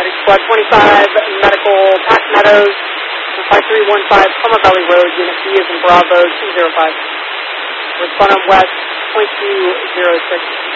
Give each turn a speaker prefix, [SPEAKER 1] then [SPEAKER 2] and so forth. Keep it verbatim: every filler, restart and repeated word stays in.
[SPEAKER 1] Medic Squad twenty-five, Medical Pack Meadows, five three one five, Plymouth Valley Road, Unit B is in Bravo two zero five. Respond on West, point two zero six.